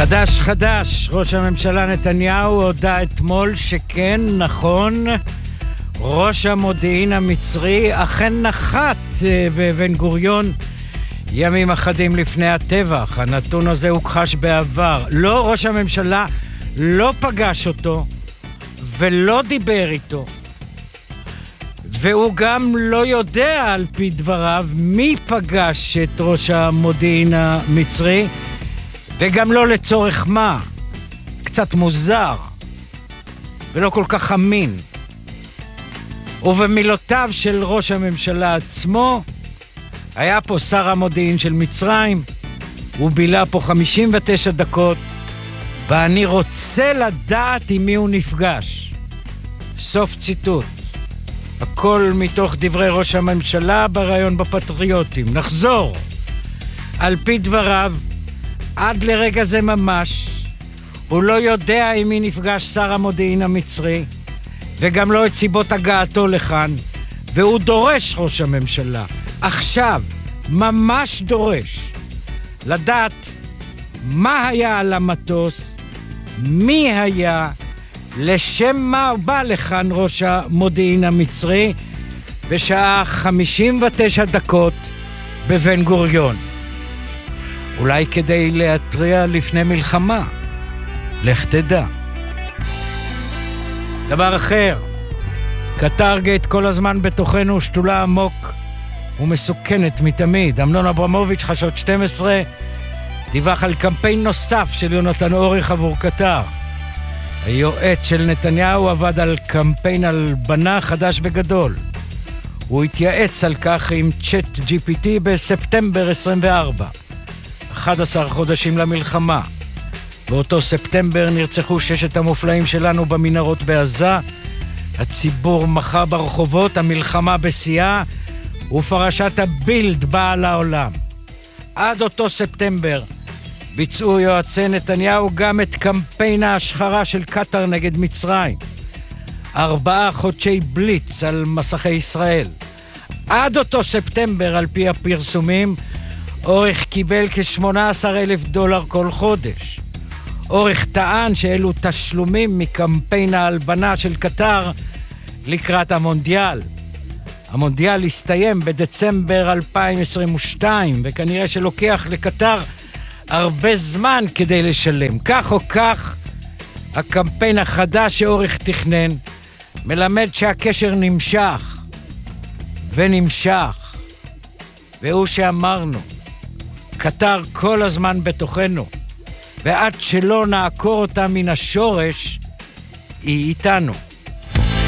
חדש, ראש הממשלה נתניהו הודע אתמול שכן, נכון, ראש המודיעין המצרי אכן נחת בבן גוריון ימים אחדים לפני הטבח. הנתון הזה הוכחש בעבר. לא, ראש הממשלה לא פגש אותו ולא דיבר איתו, והוא גם לא יודע על פי דבריו מי פגש את ראש המודיעין המצרי, וגם לא לצורך מה. קצת מוזר ולא כל כך אמין. ובמילותיו של ראש הממשלה עצמו, היה פה שר המודיעין של מצרים, הוא בילה פה 59 דקות, ואני רוצה לדעת עם מי הוא נפגש. סוף ציטוט. הכל מתוך דברי ראש הממשלה בראיון בפטריוטים. נחזור. על פי דבריו, עד לרגע זה ממש, הוא לא יודע עם מי נפגש שר המודיעין המצרי, וגם לא את סיבות הגעתו לכאן, והוא דורש, ראש הממשלה, עכשיו, ממש דורש, לדעת מה היה על המטוס, מי היה, לשם מה בא לכאן ראש המודיעין המצרי, בשעה 59 דקות בבן גוריון. אולי כדי להתריע לפני מלחמה. לך תדע. דבר אחר, קטרגט כל הזמן בתוכנו, שתולה עמוק ומסוכנת מתמיד. אמנון אברמוביץ' חדשות 12 דיווח על קמפיין נוסף של יונתן אוריך עבור קטר. היועץ של נתניהו עבד על קמפיין הלבנה חדש וגדול. הוא התייעץ על כך עם צ'אט GPT בספטמבר 24. 11 חודשים למלחמה. באותו ספטמבר נרצחו 6 המופלאים שלנו במנהרות בעזה, הציבור מחה ברחובות, המלחמה בשיאה, ופרשת הבילד באה לעולם. עד אותו ספטמבר ביצעו יועצי נתניהו גם את קמפיין ההשחרה של קטר נגד מצרים. 4 חודשי בליץ על מסכי ישראל. עד אותו ספטמבר, על פי הפרסומים, אורך קיבל $18,000 כל חודש. אורך טען שאלו תשלומים מקמפיין ההלבנה של קטר לקראת המונדיאל. המונדיאל הסתיים בדצמבר 2022, וכנראה שלוקח לקטר הרבה זמן כדי לשלם. כך או כך, הקמפיין החדש שאורך תכנן מלמד שהקשר נמשך ונמשך, והוא שאמרנו, קטר כל הזמן בתוכנו, ועד שלא נעקור אותה מן השורש, היא איתנו.